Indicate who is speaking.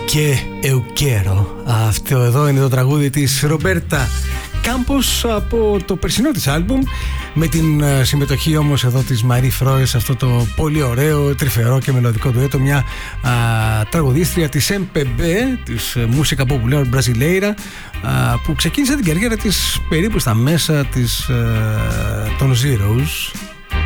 Speaker 1: Και eu quiero. Αυτό εδώ είναι το τραγούδι της Ρομπέρτα Κάμπος από το περσινό της άλμπουμ, με την συμμετοχή όμως εδώ της Μαρή Φρόε σε αυτό το πολύ ωραίο, τρυφερό και μελωδικό ντουέτο, μια τραγουδίστρια της MPB, της Música Popular Brasileira, που ξεκίνησε την καριέρα της περίπου στα μέσα των Zeros